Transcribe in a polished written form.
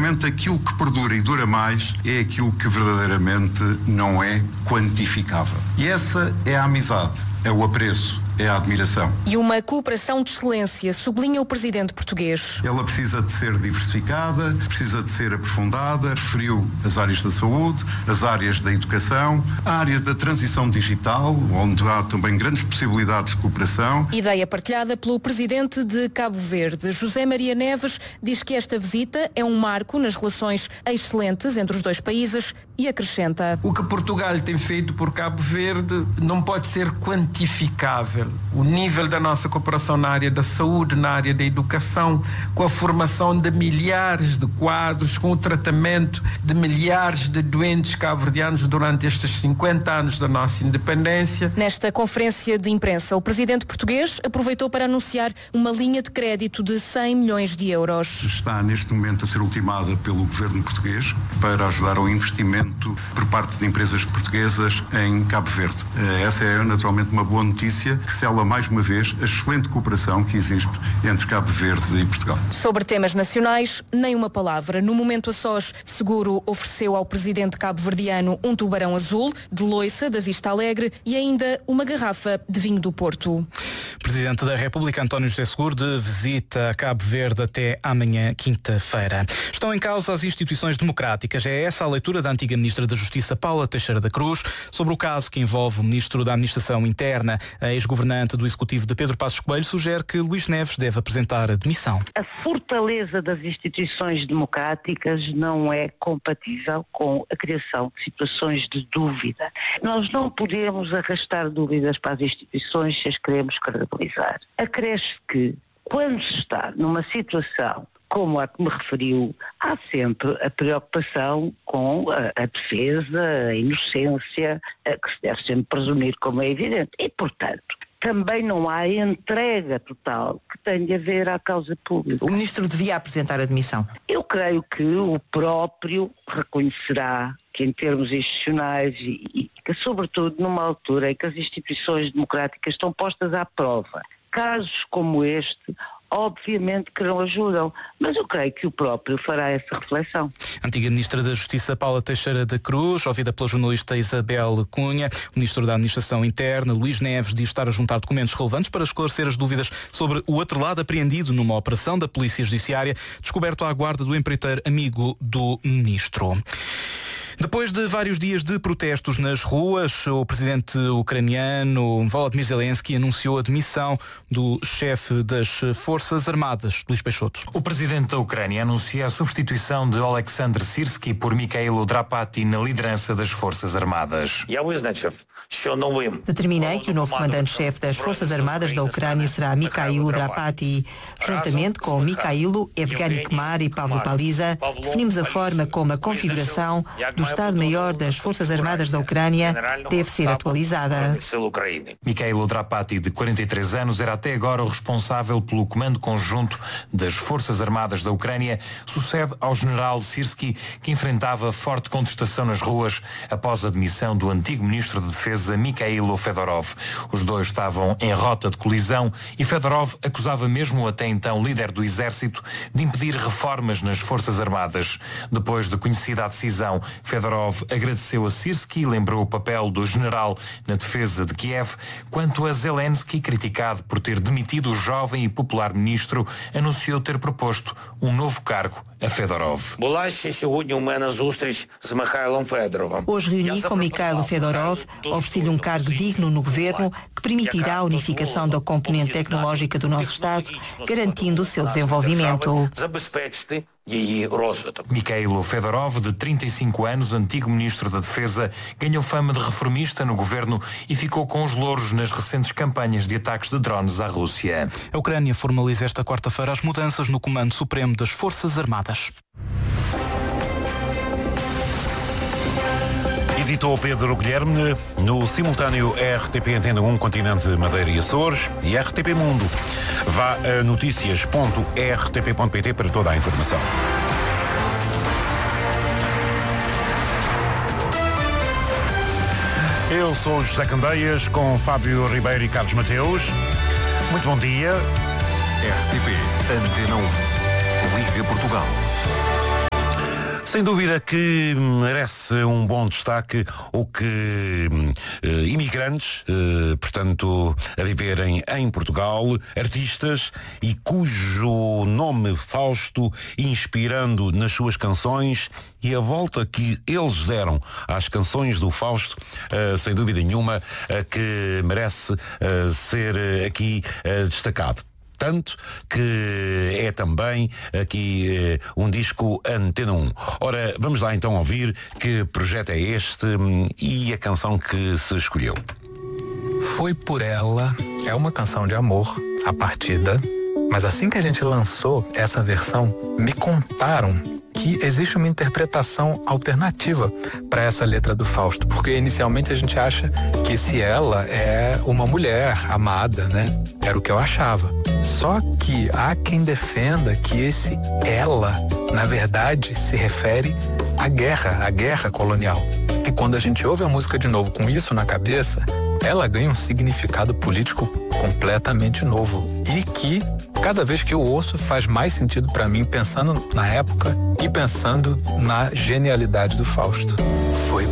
Normalmente aquilo que perdura e dura mais é aquilo que verdadeiramente não é quantificável. E essa é a amizade, é o apreço, é a admiração. E uma cooperação de excelência, sublinha o presidente português. Ela precisa de ser diversificada, precisa de ser aprofundada, referiu as áreas da saúde, as áreas da educação, a área da transição digital, onde há também grandes possibilidades de cooperação. Ideia partilhada pelo presidente de Cabo Verde, José Maria Neves, diz que esta visita é um marco nas relações excelentes entre os dois países e acrescenta: o que Portugal tem feito por Cabo Verde não pode ser quantificável. O nível da nossa cooperação na área da saúde, na área da educação, com a formação de milhares de quadros, com o tratamento de milhares de doentes cabo-verdianos durante estes 50 anos da nossa independência. Nesta conferência de imprensa, o presidente português aproveitou para anunciar uma linha de crédito de 100 milhões de euros. Está neste momento a ser ultimada pelo governo português para ajudar ao investimento por parte de empresas portuguesas em Cabo Verde. Essa é naturalmente uma boa notícia que sela mais uma vez a excelente cooperação que existe entre Cabo Verde e Portugal. Sobre temas nacionais, nem uma palavra. No momento a sós, Seguro ofereceu ao presidente cabo-verdiano um tubarão azul, de loiça, da Vista Alegre, e ainda uma garrafa de vinho do Porto. Presidente da República, António José Seguro, de visita a Cabo Verde até amanhã, quinta-feira. Estão em causa as instituições democráticas. É essa a leitura da antiga Ministra da Justiça, Paula Teixeira da Cruz, sobre o caso que envolve o Ministro da Administração Interna. A ex-governante do Executivo de Pedro Passos Coelho sugere que Luís Neves deve apresentar a demissão. A fortaleza das instituições democráticas não é compatível com a criação de situações de dúvida. Nós não podemos arrastar dúvidas para as instituições se as queremos credibilizar. Acresce que, quando se está numa situação como a que me referiu, há sempre a preocupação com a defesa, a inocência, que se deve sempre presumir, como é evidente. E, portanto, também não há entrega total que tenha de haver à causa pública. O Ministro devia apresentar a demissão? Eu creio que o próprio reconhecerá que em termos institucionais e que, sobretudo, numa altura em que as instituições democráticas estão postas à prova, casos como este obviamente que não ajudam, mas eu creio que o próprio fará essa reflexão. Antiga Ministra da Justiça, Paula Teixeira da Cruz, ouvida pela jornalista Isabel Cunha. O Ministro da Administração Interna, Luís Neves, diz estar a juntar documentos relevantes para esclarecer as dúvidas sobre o outro lado apreendido numa operação da Polícia Judiciária, descoberto à guarda do empreiteiro amigo do Ministro. Depois de vários dias de protestos nas ruas, o presidente ucraniano Volodymyr Zelensky anunciou a demissão do chefe das Forças Armadas, Luís Peixoto. O presidente da Ucrânia anuncia a substituição de Oleksandr Syrskyi por Mikhailo Drapati na liderança das Forças Armadas. Determinei que o novo comandante-chefe das Forças Armadas da Ucrânia será Mikhailo Drapati. Juntamente com Mikhailo, Evgeny Kmar e Pavlo Baliza, definimos a forma como a configuração do Estado-Maior das Forças Armadas da Ucrânia deve ser atualizada. Mikhailo Drapati, de 43 anos, era até agora o responsável pelo comando conjunto das Forças Armadas da Ucrânia, sucede ao general Syrskyi, que enfrentava forte contestação nas ruas após a demissão do antigo ministro de Defesa Mikhailo Fedorov. Os dois estavam em rota de colisão e Fedorov acusava mesmo o até então líder do exército de impedir reformas nas Forças Armadas. Depois de conhecida a decisão, Fedorov agradeceu a Syrskyi e lembrou o papel do general na defesa de Kiev. Quanto a Zelensky, criticado por ter demitido o jovem e popular ministro, anunciou ter proposto um novo cargo a Fedorov. Hoje reuni com Mikhailo Fedorov, ofereci-lhe um cargo digno no governo que permitirá a unificação da componente tecnológica do nosso Estado, garantindo o seu desenvolvimento. Mikhailo Fedorov, de 35 anos, antigo ministro da Defesa, ganhou fama de reformista no governo e ficou com os louros nas recentes campanhas de ataques de drones à Rússia. A Ucrânia formaliza esta quarta-feira as mudanças no Comando Supremo das Forças Armadas. Editou Pedro Guilherme, no simultâneo RTP Antena 1, Continente, Madeira e Açores, e RTP Mundo. Vá a noticias.rtp.pt para toda a informação. Eu sou o José Candeias, com Fábio Ribeiro e Carlos Mateus. Muito bom dia. RTP Antena 1, Liga Portugal. Sem dúvida que merece um bom destaque o que imigrantes, portanto, a viverem em Portugal, artistas e cujo nome Fausto, inspirando nas suas canções e a volta que eles deram às canções do Fausto, sem dúvida nenhuma, que merece ser aqui destacado. Tanto que é também aqui um disco Antena 1. Ora, vamos lá então ouvir que projeto é este e a canção que se escolheu. Foi por ela, é uma canção de amor, A Partida, mas assim que a gente lançou essa versão, me contaram que existe uma interpretação alternativa para essa letra do Fausto, porque inicialmente a gente acha que esse ela é uma mulher amada, né? Era o que eu achava. Só que há quem defenda que esse ela, na verdade, se refere à guerra colonial. E quando a gente ouve a música de novo com isso na cabeça, ela ganha um significado político completamente novo e que cada vez que eu ouço faz mais sentido para mim, pensando na época e pensando na genialidade do Fausto. Foi